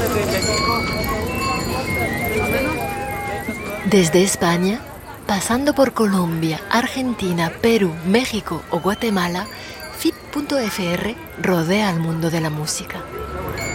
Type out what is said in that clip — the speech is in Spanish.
Desde España, pasando por Colombia, Argentina, Perú, México o Guatemala, FIT.fr rodea al mundo de la música.